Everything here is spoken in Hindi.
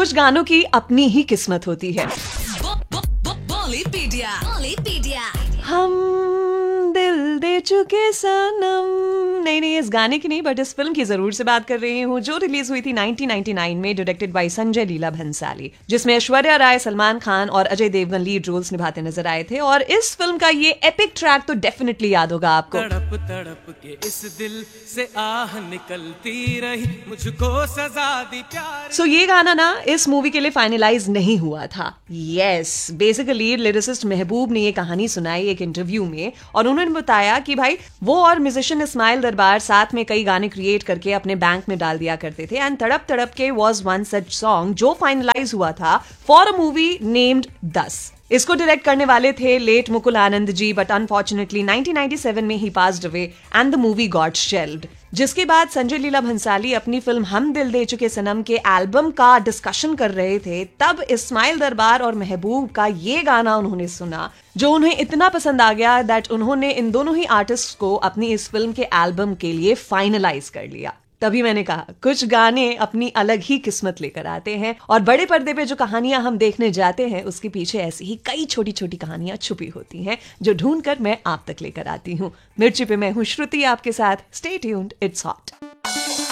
कुछ गानों की अपनी ही किस्मत होती है। हम दिल दे चुके सनम। नहीं, इस गाने की नहीं, बट इस फिल्म की जरूर से बात कर रही हूँ, जो रिलीज हुई थी 1999 में, डायरेक्टेड बाय संजय लीला भंसाली, जिसमें ऐश्वर्या राय, सलमान खान और अजय देवगन लीड रोल्स निभाते नजर आए थे। और इस फिल्म का ये एपिक ट्रैक तो डेफिनेटली याद होगा आपको। तड़प तड़प के इस दिल से आह निकलती रही, मुझको सजा दी प्यार। सो ये गाना ना इस मूवी के लिए फाइनलाइज नहीं हुआ था। यस, बेसिकली लिरिसिस्ट महबूब ने ये कहानी सुनाई एक इंटरव्यू में, और उन्होंने बताया कि भाई वो और म्यूजिशियन इस्माइल दरबार साथ में कई गाने क्रिएट करके अपने बैंक में डाल दिया करते थे। एंड तड़प तड़प के वाज वन सच सॉन्ग जो फाइनलाइज हुआ था फॉर अ मूवी नेम्ड 10। इसको डायरेक्ट करने वाले थे late Mukul Anand ji, but unfortunately 1997 में ही passed away and the movie got shelved. जिसके बाद संजय लीला भंसाली अपनी फिल्म हम दिल दे चुके सनम के एल्बम का डिस्कशन कर रहे थे, तब इस्माइल दरबार और महबूब का ये गाना उन्होंने सुना, जो उन्हें इतना पसंद आ गया दैट उन्होंने इन दोनों ही आर्टिस्ट को अपनी इस फिल्म के एल्बम के लिए फाइनलाइज कर लिया। तभी मैंने कहा कुछ गाने अपनी अलग ही किस्मत लेकर आते हैं, और बड़े पर्दे पे जो कहानियां हम देखने जाते हैं उसके पीछे ऐसी ही कई छोटी छोटी कहानियां छुपी होती हैं, जो ढूंढकर मैं आप तक लेकर आती हूँ। मिर्ची पे मैं हूँ श्रुति आपके साथ। Stay tuned, it's hot.